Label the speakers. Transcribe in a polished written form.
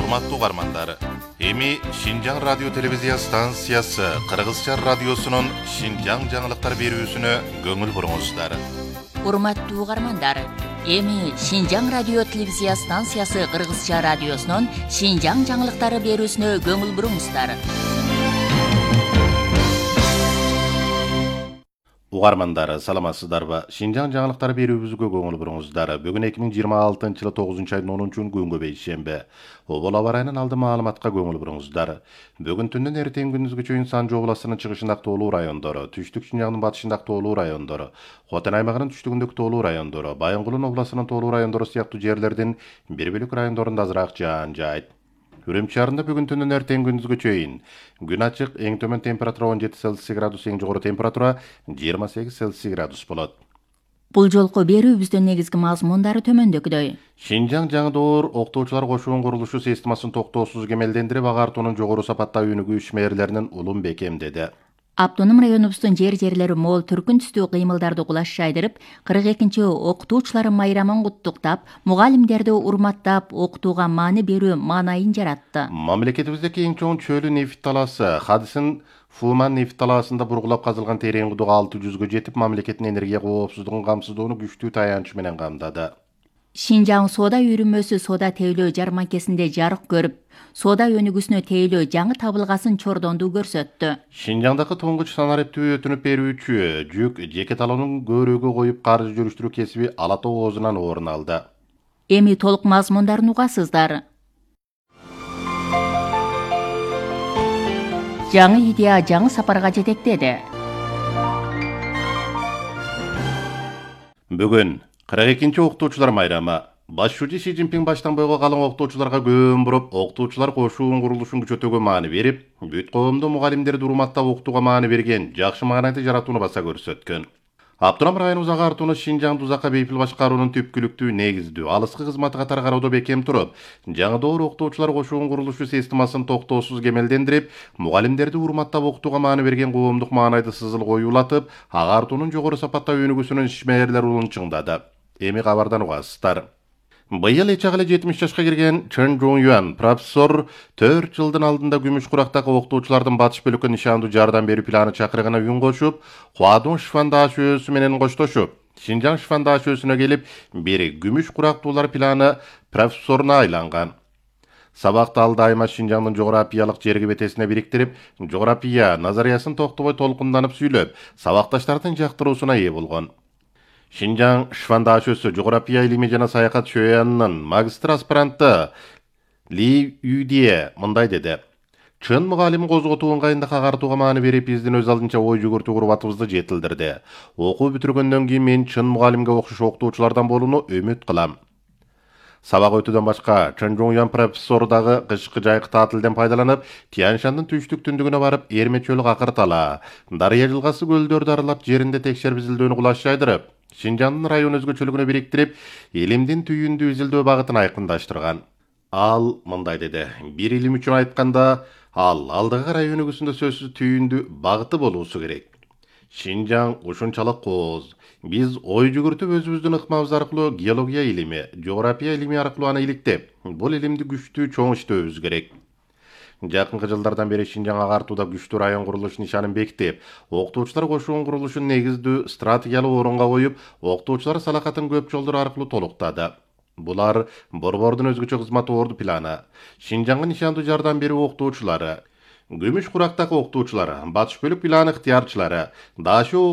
Speaker 1: Урматтуу угармандар, эми Шинжаң радио телевизия станциясы Кыргызча радиосунун Шинжаң жаңылыктар берүүсүнө көңүл буруңуздар.
Speaker 2: Урматтуу угармандар, эми Шинжаң радио телевизия станциясы Кыргызча радиосунун Шинжаң жаңылыктары берүүсүнө көңүл буруңуздар.
Speaker 1: Угармандар, саламатсыздарбы? Шинжаң жаңылыктары берүүбүзгө көңүл буруңуздар. Бүгүн 2026-жылы 9 айдын 10 күнгө бейшемби. Обол аба ырайынын алды маалыматка көңүл буруңуздар. Бүгүн түндөн эртең күндүзгө чейин Санжы областынын чыгышындагы тоолуу райондору, түштүк Шинжаңдын батышындагы тоолуу райондору, Хотен аймагынын түштүгүндөгү тоолуу райондору, Байынгулун областынын тоолуу райондору сыяктуу жерлердин бир бөлүк райондорунда азыраак жаан жаайт. Үрүмчү шаарында бүгүн түндөн эртең күндүзгө чейин күн ачык, эң төмөн температура 17 Цельсий градус, эң жогору температура 28 Цельсий градус болот.
Speaker 2: Бул жолку берүүбүздүн негизги мазмундары төмөндөгүдөй.
Speaker 1: Шинжаң жаңы доор октоочулар кошуун курулушу системасын токтоосуз кемелдендирип, агартуунун жогору сапаттагы өнүгүү ишмерлеринин улун бекемдеди.
Speaker 2: Автоном районубуздун жер-жерлери мол түркүн түстүү кыймылдарды кулаш жайдырып, 42 окутуучулардын майрамын куттуктап, мугалимдерди урматтап, окутууга маани берүү маанайын жаратты.
Speaker 1: Мамлекетибиздеги эң чоң чөлү нефть талаасы Хадисын Фулман нефть талаасында бургулап казылган терең кудук 600гө жетип, мамлекеттин энергия коопсуздугун камсыздоону күчтүү таянч менен камдады.
Speaker 2: Шинжаң соода үйрүмөсү соода тейлөө жарманкесинде жарык көрүп, соода өнүгүүсүнө тейлөө жаңы табылгасын чордонду көрсөттү.
Speaker 1: Шинжаңдагы тоңгуч санариптүү өтүнүп берүүчү жүк жеке талоонун көөрөөгө коюп каржы жүрүштүрүү кесиби Ала Тоо оозунан орун алды.
Speaker 2: Эми толук мазмундарын угасыздар. Жаңы идея жаңы сапарга жетектеди.
Speaker 1: Бүгүн 42-нчи окутуучулар майрамы. Башчы Си Цзиньпин баштан бойго калың окутуучуларга көөн буруп, окутуучулар кошуун курулушун күчөтүүгө маани берип, бүт коомдо мугалимдерди урматтап окутууга маани берген, жакшы маанайды жаратууну баса көрсөткөн. Автоном районубуз агартууну Шинжаңды узакка бейпил башкаруунун түпкүлүктүү негиздүү, алыскы кызматы катары кароодо бекем туруп, жаңы доор окутуучулар кошуун курулушу системасын токтоосуз кемелдендирип, мугалимдерди урматтап окутууга маани берген коомдук маанайды сызыл коюулатып, агартуунун жогору сапатта өнүгүүсүнүн ишмерлер улун чыңдады. Эми кабардан угасыздар. Быйыл эчак эле 70 жашка кирген Чен Жон Юан профессор 4 жылдын алдында күмүш курактагы окутуучулардын батыш бөлүккө нишандуу жардам берүү планы чакырыгына үн кошуп, Хуадун шифандаш өсү менен коштошуп, Шинжаң шифандаш өсүнө келип, бери күмүш курактуулар планы профессоруна айланган. Сабакты ал дайыма Шинжаңдын жографиялык жерги бетесине бириктирип, жография назариясын токтобой толкунданып сүйлөп, сабакташтардын жактыруусуна ээ болгон. Шинжаң шифандаш өсү жография илими жана саякат шөянынын магистр аспиранты Ли Юдие мындай деди. Чын мугалим козготуу ыңгайында агартууга маани берип, биздин өз алдынча ой жүгүртүү курбатыбызды жетилдирди. Окуу бүтүргөндөн кийин мен чын мугалимге окшош окутуучулардан болууну үмүт кылам. Сабак өтүүдөн башка Чен Жон Юан профессор дагы кышкы жайкы таатилден пайдаланып, Тяньшандын түштүк түндүгүнө барып, Эрме чөлү Акыртала, Дарыя жылгасы көлдөрдү аралап, жеринде текшерип изилдөөнү кулаш жайдырып, Шинжаңдын район өзгөчөлүгүнө бириктирип, элимдин түйүндү изилдөө багытын айкындаштырган. Ал мындай деди. Бир илим үчүн айтканда, ал алдыгы район өнүгүүсүндө сөзсүз түйүндү багыты болуусу керек. Шинжаң ушунчалык кооз. Биз ой жүгүртүп өзүбүздүн ыкмабыз аркылуу геология илими, жография илими аркылуу аны иликтеп, бул илимди күчтүү чоң иштөөбүз керек. Жакынкы жылдардан бери Шинжаң агартууда күчтүү район курулуш нишанын бекитип, окутуучулар кошуун курулушун негиздүү стратегиялык орунга коюп, окутуучулар салакатын көп жолдор аркылуу толуктады. Булар Борбордун өзгөчө кызмат орду планы, Шинжаңга нишандуу жардам берүү окутуучулары, күмүш курактагы окутуучулар, батыш бөлүк планы ыктыярчылары, дашы